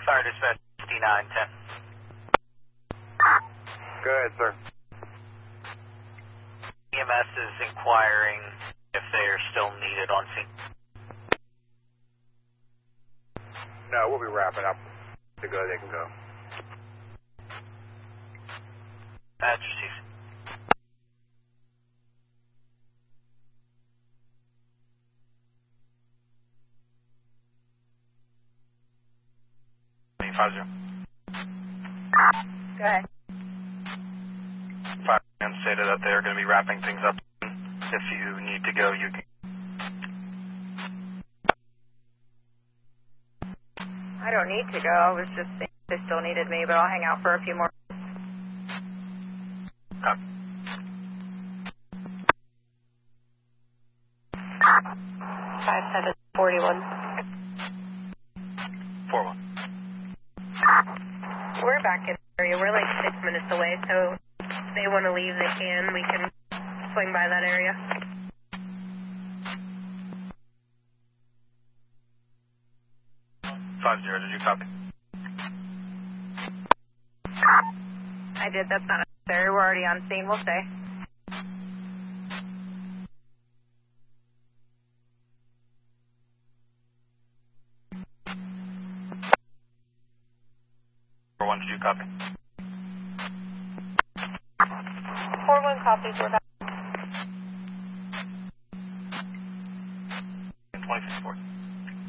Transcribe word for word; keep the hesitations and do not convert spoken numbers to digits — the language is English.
Sorry, dispatch fifty-nine ten. Go ahead, sir. E M S is inquiring if they are still needed on scene. No, we'll be wrapping up. To go, they can go. Majesties. Five zero. Go ahead. Five man stated that they're going to be wrapping things up. If you need to go, you can. I don't need to go. I was just saying they still needed me, but I'll hang out for a few more. Copy. Five seven forty one. Four one. We're back in the area. We're like six minutes away, so if they want to leave, they can. We can swing by that area. Five zero. Did you copy? I did. That's not necessary. We're already on scene. We'll stay. Four one. Did you copy? Four one copies. We're back.